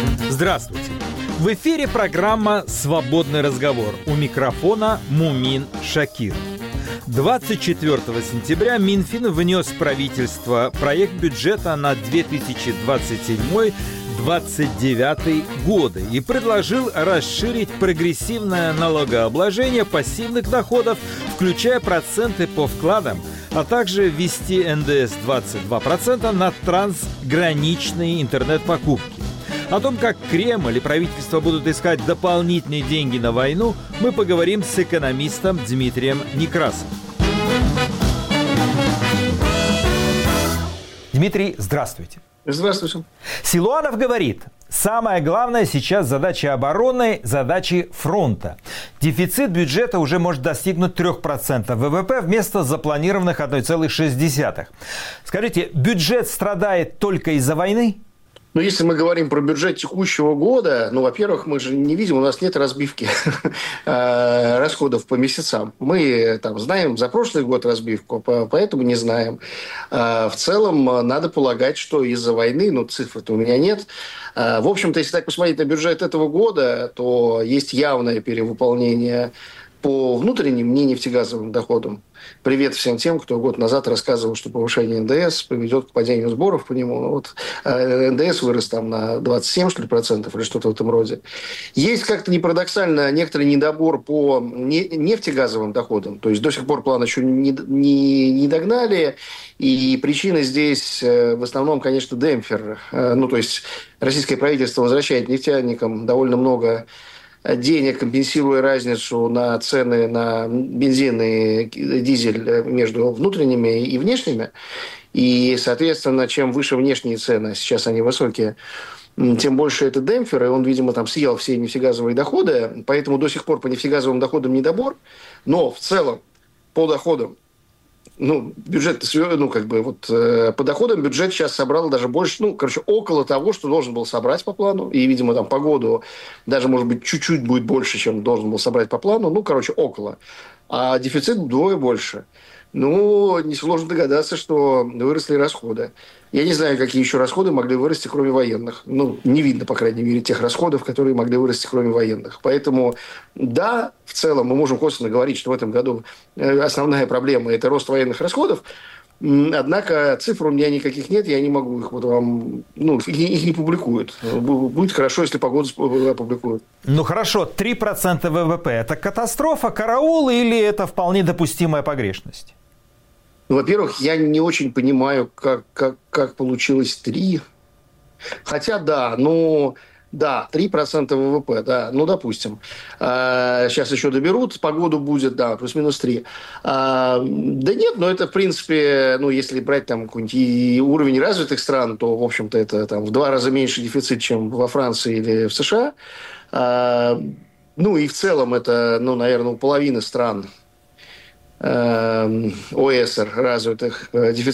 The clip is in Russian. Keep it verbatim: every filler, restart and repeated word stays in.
Здравствуйте! В эфире программа «Свободный разговор». У микрофона Мумин Шакиров. двадцать четвёртого сентября Минфин внес в правительство проект бюджета на две тысячи двадцать седьмой — двадцать девятый годы и предложил расширить прогрессивное налогообложение пассивных доходов, включая проценты по вкладам, а также ввести эн дэ эс двадцать два процента на трансграничные интернет-покупки. О том, как Кремль и правительство будут искать дополнительные деньги на войну, мы поговорим с экономистом Дмитрием Некрасовым. Дмитрий, здравствуйте. Здравствуйте. Силуанов говорит, самая главная сейчас задача обороны – задачи фронта. Дефицит бюджета уже может достигнуть трех процентов вэ вэ пэ вместо запланированных одна целая шесть десятых. Скажите, бюджет страдает только из-за войны? Ну, если мы говорим про бюджет текущего года, ну, во-первых, мы же не видим, у нас нет разбивки расходов по месяцам. Мы там знаем за прошлый год разбивку, поэтому не знаем. В целом, надо полагать, что из-за войны, ну, цифр-то у меня нет. В общем-то, если так посмотреть на бюджет этого года, то есть явное перевыполнение по внутренним ненефтегазовым доходам. Привет всем тем, кто год назад рассказывал, что повышение эн дэ эс приведет к падению сборов по нему. Ну, вот эн дэ эс вырос там на двадцать семь, что ли, процентов или что-то в этом роде. Есть как-то не парадоксально некоторый недобор по нефтегазовым доходам. То есть до сих пор план еще не, не, не догнали. И причина здесь в основном, конечно, демпфер. Ну, то есть российское правительство возвращает нефтяникам довольно много денег, компенсируя разницу на цены на бензин и дизель между внутренними и внешними. И, соответственно, чем выше внешние цены, сейчас они высокие, тем больше это демпфер, и он, видимо, там съел все нефтегазовые доходы, поэтому до сих пор по нефтегазовым доходам недобор, но в целом по доходам, ну, бюджет, ну, как бы, вот, э, по доходам бюджет сейчас собрал даже больше, ну, короче, около того, что должен был собрать по плану. И, видимо, там по году даже, может быть, чуть-чуть будет больше, чем должен был собрать по плану. Ну, короче, около. А дефицит вдвое больше. Ну, несложно догадаться, что выросли расходы. Я не знаю, какие еще расходы могли вырасти, кроме военных. Ну, не видно, по крайней мере, тех расходов, которые могли вырасти, кроме военных. Поэтому, да, в целом мы можем косвенно говорить, что в этом году основная проблема – это рост военных расходов. Однако цифр у меня никаких нет, я не могу их вот вам... Ну, их, их не публикуют. Будет хорошо, если погоду опубликуют. Ну, хорошо, три процента вэ вэ пэ – это катастрофа, караул или это вполне допустимая погрешность? Ну, во-первых, я не очень понимаю, как, как, как получилось три. Хотя, да, ну... Да, три процента вэ вэ пэ, да, ну, допустим. А, сейчас еще доберут, погоду будет, да, плюс-минус три. А, да нет, но это, в принципе, ну, если брать там какой-нибудь уровень развитых стран, то, в общем-то, это там в два раза меньше дефицит, чем во Франции или в США. А, ну, и в целом это, ну, наверное, у половины стран о эс эр развитых дефицит